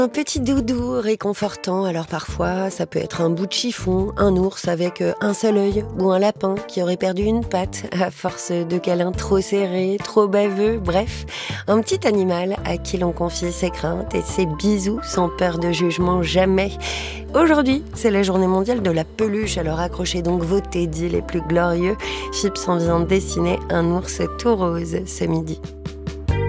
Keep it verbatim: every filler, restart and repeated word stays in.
Un petit doudou réconfortant, alors parfois ça peut être un bout de chiffon, un ours avec euh, un seul œil ou un lapin qui aurait perdu une patte à force de câlins trop serrés, trop baveux, bref, un petit animal à qui l'on confie ses craintes et ses bisous sans peur de jugement jamais. Aujourd'hui, c'est la journée mondiale de la peluche, alors accrochez donc vos tédis les plus glorieux. Chips en vient de dessiner un ours tout rose ce midi.